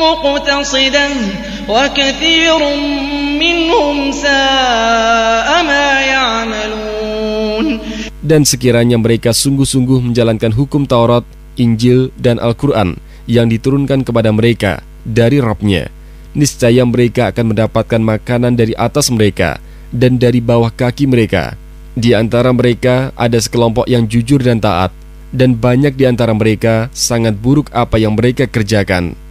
مقتصدة وكثير منهم ساء ما يعملون. Dan sekiranya mereka sungguh-sungguh menjalankan hukum Taurat, Injil, dan Al-Quran yang diturunkan kepada mereka dari Rabb-nya, niscaya mereka akan mendapatkan makanan dari atas mereka dan dari bawah kaki mereka. Di antara mereka ada sekelompok yang jujur dan taat, dan banyak di antara mereka sangat buruk apa yang mereka kerjakan.